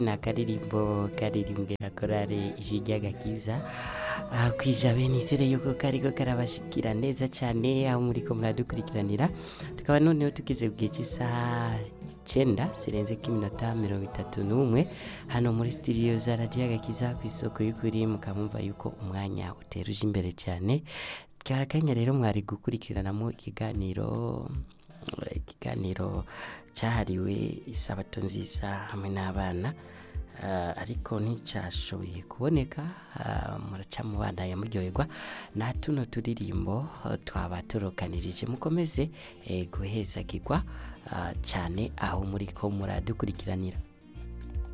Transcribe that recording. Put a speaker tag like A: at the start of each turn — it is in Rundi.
A: Nakaririmbo karirimbwe na korale ijwi ry'agakiza kwijabe nizere yuko kariko karabashikira neza cyane aho muriko muradukurikiranira tukaba noneho tugeze ku gihe cy'isaha 9 zirenze k'iminota 31 hano muri studio za radio agakiza ku isoko y'ukuri mukamumva yuko umwanya uteruje imbere cyane karakanya rero mwari gukurikiranamo ikiganiro cyahariwe isabato nziza hamwe n'abana ariko nticyashoboye kuboneka muraca mu bana ya muryoherwa na tuno turirimbo twaba turokanirije mukomeze guhezagirwa cyane aho muri ko muradukurikiranira